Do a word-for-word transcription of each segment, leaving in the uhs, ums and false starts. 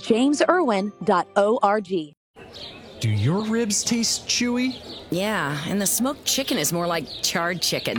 james irwin dot org. Do your ribs taste chewy? Yeah, and the smoked chicken is more like charred chicken.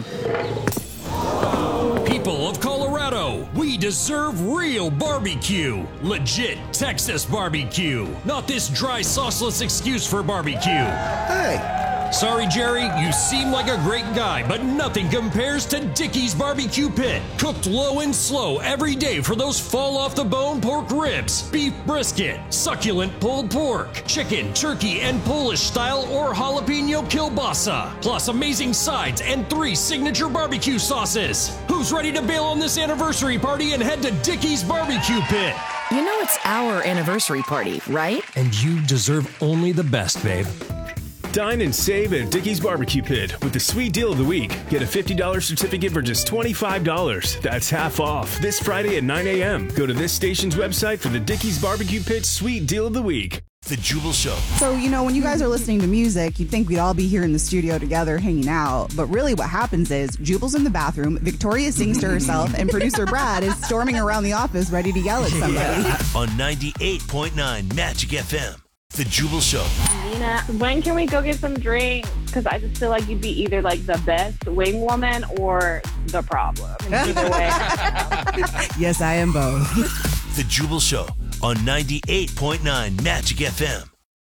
People of Colorado, we deserve real barbecue. Legit Texas barbecue. Not this dry, sauceless excuse for barbecue. Hey! Sorry, Jerry, you seem like a great guy, but nothing compares to Dickey's Barbecue Pit. Cooked low and slow every day for those fall-off-the-bone pork ribs, beef brisket, succulent pulled pork, chicken, turkey, and Polish-style or jalapeno kielbasa, plus amazing sides and three signature barbecue sauces. Who's ready to bail on this anniversary party and head to Dickey's Barbecue Pit? You know it's our anniversary party, right? And you deserve only the best, babe. Dine and save at Dickey's Barbecue Pit with the sweet deal of the week. Get a fifty dollars certificate for just twenty-five dollars. That's half off. This Friday at nine a.m. Go to this station's website for the Dickey's Barbecue Pit sweet deal of the week. The Jubal Show. So, you know, when you guys are listening to music, you'd think we'd all be here in the studio together hanging out. But really what happens is Jubal's in the bathroom, Victoria sings to herself, and producer Brad is storming around the office ready to yell at somebody. On ninety-eight point nine Magic F M. The Jubal Show. Nina, when can we go get some drinks? Because I just feel like you'd be either like the best wing woman or the problem. Either way. Yes, I am both. The Jubal Show on ninety-eight point nine Magic F M.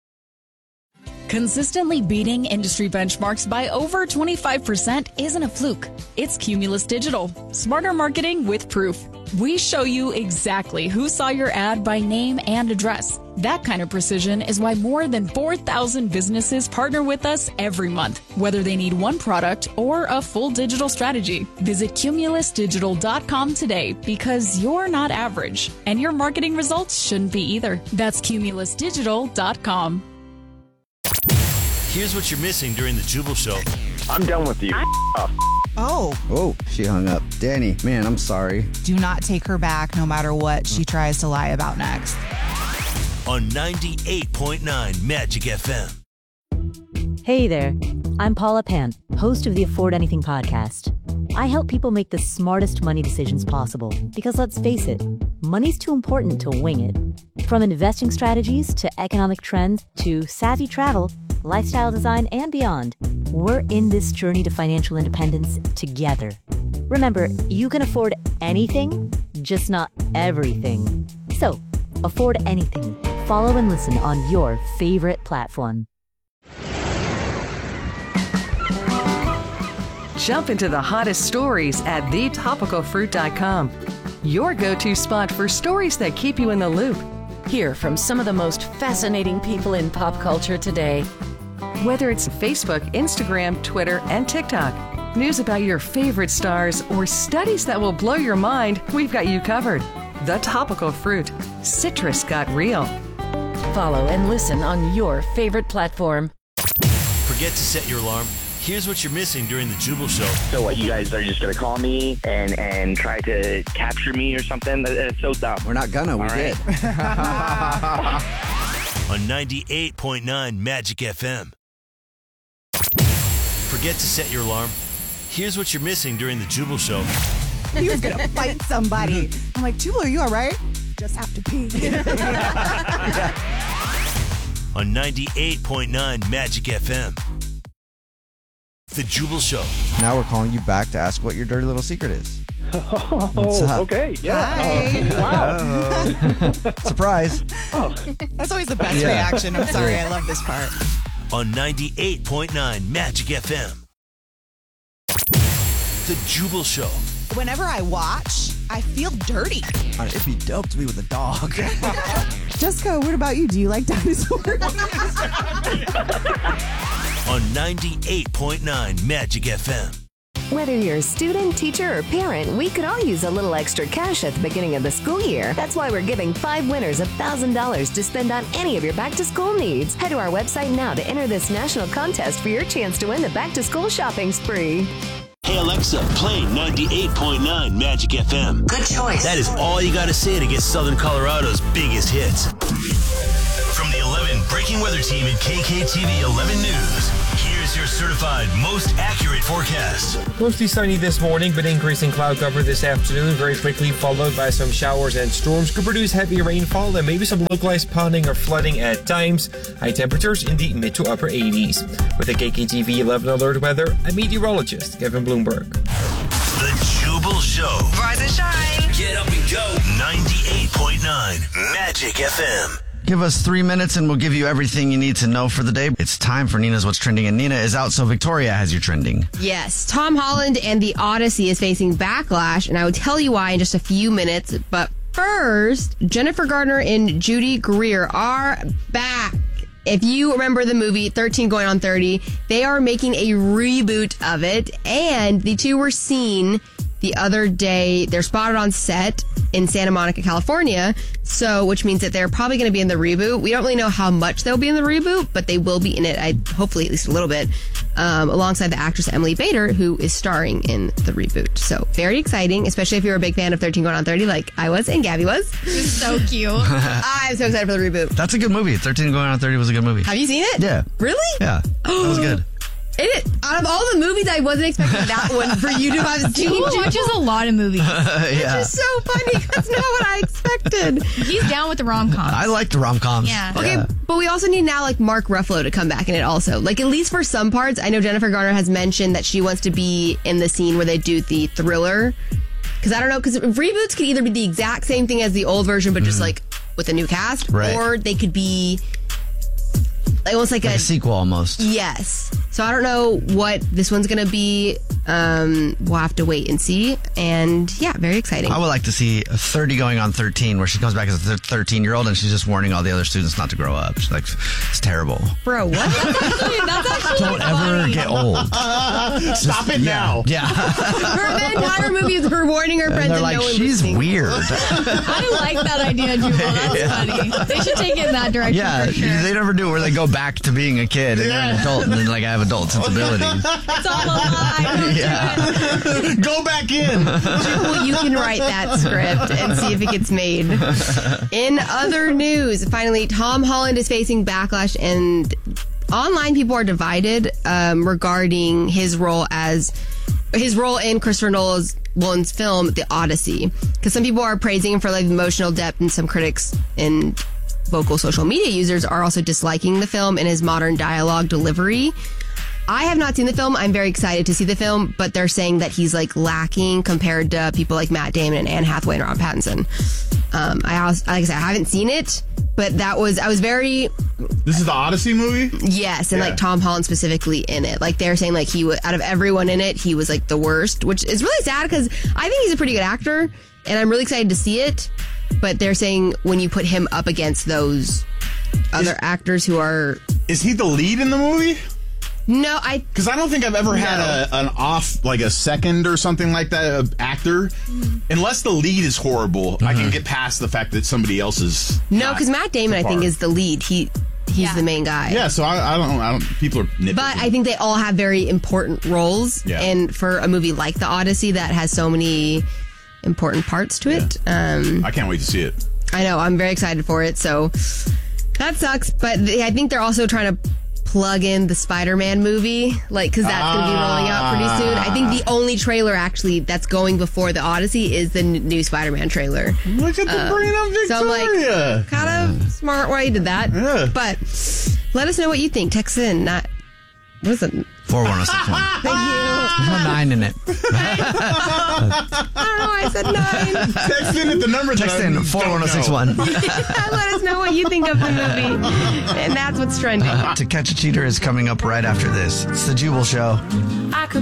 Consistently beating industry benchmarks by over twenty-five percent isn't a fluke. It's Cumulus Digital. Smarter marketing with proof. We show you exactly who saw your ad by name and address. That kind of precision is why more than four thousand businesses partner with us every month, whether they need one product or a full digital strategy. Visit cumulus digital dot com today because you're not average, and your marketing results shouldn't be either. That's cumulus digital dot com. Here's what you're missing during the Jubal Show. I'm done with you. Oh. Oh, she hung up. Danny, man, I'm sorry. Do not take her back no matter what she tries to lie about next. On ninety-eight point nine Magic F M. Hey there, I'm Paula Pant, host of the Afford Anything podcast. I help people make the smartest money decisions possible because let's face it, money's too important to wing it. From investing strategies to economic trends to savvy travel, lifestyle design, and beyond, we're in this journey to financial independence together. Remember, you can afford anything, just not everything. So, afford anything. Follow and listen on your favorite platform. Jump into the hottest stories at the topical fruit dot com. Your go-to spot for stories that keep you in the loop. Hear from some of the most fascinating people in pop culture today. Whether it's Facebook, Instagram, Twitter, and TikTok, news about your favorite stars, or studies that will blow your mind, we've got you covered. The Topical Fruit. Citrus got real. Follow and listen on your favorite platform. Forget to set your alarm. Here's what you're missing during the Jubal Show. So what, you guys are just going to call me and, and try to capture me or something? That's so dumb. We're not gonna, we All did. right. On ninety-eight point nine Magic F M. Forget to set your alarm. Here's what you're missing during the Jubal Show. He was going to fight somebody. I'm like, Jubal, are you all right? Just have to pee. On ninety-eight point nine Magic F M. The Jubal Show. Now we're calling you back to ask what your dirty little secret is. Oh, okay. Yeah. Hi. Oh, wow. Surprise. Oh. That's always the best Yeah. reaction. I'm sorry, I love this part. On ninety-eight point nine Magic F M. The Jubal Show. Whenever I watch, I feel dirty. It'd be dope to be with a dog. Jessica, what about you? Do you like dinosaurs? On ninety-eight point nine Magic F M. Whether you're a student, teacher, or parent, we could all use a little extra cash at the beginning of the school year. That's why we're giving five winners one thousand dollars to spend on any of your back-to-school needs. Head to our website now to enter this national contest for your chance to win the back-to-school shopping spree. Hey Alexa, play ninety-eight point nine Magic F M. Good choice. That is all you gotta say to get Southern Colorado's biggest hits. From the eleven Breaking Weather team at K K T V eleven News, here's Here's your certified most accurate forecast. Mostly sunny this morning, but increasing cloud cover this afternoon, very quickly followed by some showers and storms. Could produce heavy rainfall and maybe some localized ponding or flooding at times. High temperatures in the mid to upper eighties. With a K K T V eleven alert weather, I'm meteorologist Kevin Bloomberg. The Jubal Show. Rise and shine. Get up and go. ninety-eight point nine Magic F M. Give us three minutes and we'll give you everything you need to know for the day. It's time for Nina's What's Trending, and Nina is out, so Victoria has your trending. Yes, Tom Holland and The Odyssey is facing backlash, and I will tell you why in just a few minutes. But first, Jennifer Garner and Judy Greer are back. If you remember the movie thirteen Going on thirty, they are making a reboot of it, and the two were seen the other day. They're spotted on set in Santa Monica, California, so which means that they're probably going to be in the reboot. We don't really know how much they'll be in the reboot, but they will be in it, I hopefully at least a little bit, um, alongside the actress Emily Bader, who is starring in the reboot. So very exciting, especially if you're a big fan of thirteen Going on thirty like I was and Gabby was. It was so cute. I'm so excited for the reboot. That's a good movie. thirteen Going on thirty was a good movie. Have you seen it? Yeah. Really? Yeah. That was good. It, out of all the movies, I wasn't expecting that one for you to have seen. He watches a lot of movies. Yeah. Which is so funny. That's not what I expected. He's down with the rom-coms. I like the rom-coms. Yeah. Okay, Yeah. but we also need now like Mark Ruffalo to come back in it also. Like at least for some parts. I know Jennifer Garner has mentioned that she wants to be in the scene where they do the thriller. Because I don't know, because reboots could either be the exact same thing as the old version, but just like with a new cast, Right. or they could be like, almost like, Like a, a sequel almost. Yes. So I don't know what this one's going to be. Um, we'll have to wait and see. And yeah, very exciting. I would like to see a thirty Going on thirteen, where she comes back as a thirteen-year-old and she's just warning all the other students not to grow up. She's like, it's terrible. Bro, what? That's actually, that's actually Don't ever funny. get old. Stop it now. Yeah. Her entire movie is her warning her And friends they're and like, no one she's listening. weird. I like that idea, Jubal. That's Yeah. funny. They should take it in that direction Yeah, for sure. they never do it where they go back to being a kid and they're an adult and then like I have adult sensibilities. It's all a lie. Yeah. Go back in. Well, you can write that script and see if it gets made. In other news, finally, Tom Holland is facing backlash, and online people are divided um, regarding his role as his role in Christopher Nolan's, Nolan's film, The Odyssey. Because some people are praising him for like emotional depth, and some critics and vocal social media users are also disliking the film and his modern dialogue delivery. I have not seen the film. I'm very excited to see the film, but they're saying that he's like lacking compared to people like Matt Damon and Anne Hathaway and Rob Pattinson. Um, I also, like I said, I haven't seen it, but that was, I was very... This is the Odyssey movie? Yes, and Yeah. like Tom Holland specifically in it. Like they're saying like he was, out of everyone in it, he was like the worst, which is really sad because I think he's a pretty good actor and I'm really excited to see it. But they're saying when you put him up against those other Is- actors who are... Is he the lead in the movie? No, I... Because I don't think I've ever had No. a, an off, like a second or something like that, uh, actor. Unless the lead is horrible, I can get past the fact that somebody else is. No, not because Matt Damon, I to think, par. is the lead. He He's the main guy. Yeah, so I, I don't I don't. People are nitpicking. But I think they all have very important roles. Yeah. And for a movie like The Odyssey that has so many important parts to it. Um, I can't wait to see it. I know. I'm very excited for it. So that sucks. But they, I think they're also trying to plug in the Spider-Man movie, like, because that's going to be rolling out pretty soon. I think the only trailer actually that's going before The Odyssey is the n- new Spider-Man trailer. Look at the brain of Victoria. So I'm like, kind of smart why you did that. Yeah. But let us know what you think. Text in. Not what is it? four one oh six one. Thank you. There's no nine in it. I don't know. I said nine. Text in at the number. Text in four one oh six one. Let us know what you think of the movie. And that's what's trending. To Catch a Cheater is coming up right after this. It's the Jubal Show. I could